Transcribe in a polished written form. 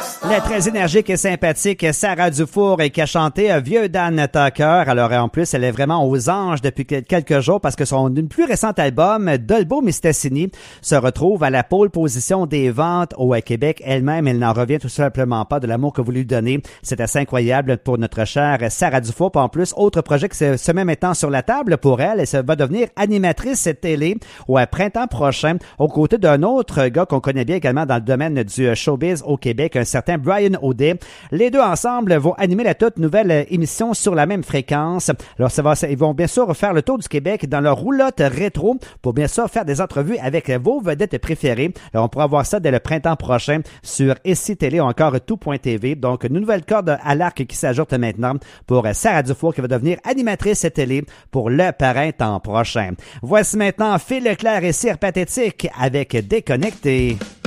La très énergique et sympathique Sarah Dufour qui a chanté Vieux Dan Tucker. Alors en plus, elle est vraiment aux anges depuis quelques jours parce que son plus récent album, Dolbo Mistassini, se retrouve à la pole position des ventes au Québec. Elle-même, elle n'en revient tout simplement pas de l'amour que vous lui donnez. C'est assez incroyable pour notre chère Sarah Dufour. Puis en plus, autre projet qui se met maintenant sur la table pour elle. Elle va devenir animatrice télé au printemps prochain aux côtés d'un autre gars qu'on connaît bien également dans le domaine du showbiz au Québec, un certain Brian O'Day. Les deux ensemble vont animer la toute nouvelle émission sur la même fréquence. Alors ils vont bien sûr faire le tour du Québec dans leur roulotte rétro pour bien sûr faire des entrevues avec vos vedettes préférées. Alors, on pourra voir ça dès le printemps prochain sur Ici Télé ou encore tout.tv. Donc une nouvelle corde à l'arc qui s'ajoute maintenant pour Sarah Dufour qui va devenir animatrice télé pour le printemps prochain. Voici maintenant Phil Leclerc et Cire Pathétique avec Déconnecté.